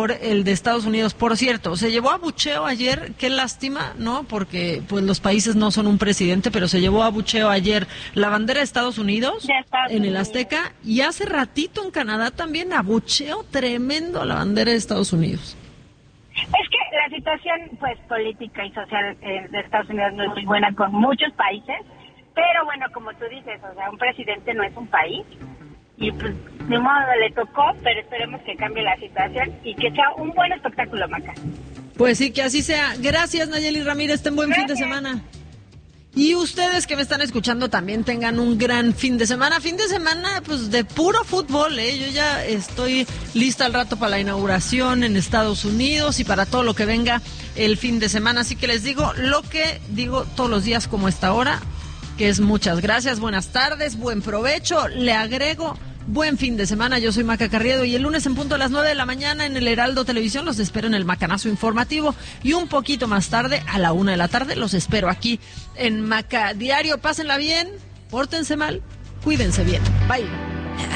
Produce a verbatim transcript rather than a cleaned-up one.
por el de Estados Unidos. Por cierto, se llevó a bucheo ayer, qué lástima, ¿no? Porque pues los países no son un presidente, pero se llevó a bucheo ayer la bandera de Estados Unidos de Estados en el Unidos. Azteca, y hace ratito en Canadá también a bucheo tremendo la bandera de Estados Unidos. Es que la situación pues política y social eh, de Estados Unidos no es muy buena con muchos países, pero bueno, como tú dices, o sea, un presidente no es un país, y pues de modo le tocó, pero esperemos que cambie la situación y que sea un buen espectáculo, Maca. Pues sí, que así sea. Gracias, Nayeli Ramírez, ten buen Gracias. fin de semana. Y ustedes que me están escuchando también tengan un gran fin de semana. Fin de semana, pues, de puro fútbol, ¿eh? Yo ya estoy lista al rato para la inauguración en Estados Unidos y para todo lo que venga el fin de semana. Así que les digo lo que digo todos los días como esta hora, que es muchas gracias, buenas tardes, buen provecho. Le agrego buen fin de semana. Yo soy Maca Carriedo y el lunes en punto a las nueve de la mañana en el Heraldo Televisión los espero en el Macanazo Informativo, y un poquito más tarde, a la una de la tarde, los espero aquí en Maca Diario. Pásenla bien, pórtense mal, cuídense bien. Bye.